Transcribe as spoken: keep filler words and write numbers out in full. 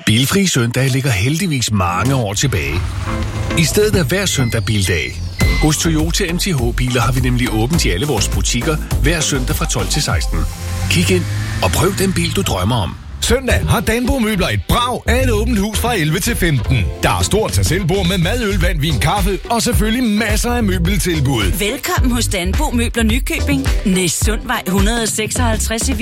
Bilfri søndag ligger heldigvis mange år tilbage. I stedet er hver søndag bildag. Hos Toyota M T H-biler har vi nemlig åbent i alle vores butikker hver søndag fra tolv til seksten. Kig ind og prøv den bil, du drømmer om. Søndag har Danbo Møbler et brag af et åbent hus fra elleve til femten. Der er stort tag selvbord med mad, øl, vand, vin, kaffe og selvfølgelig masser af møbeltilbud. Velkommen hos Danbo Møbler Nykøbing. Næstsundvej et hundrede og seksoghalvtreds i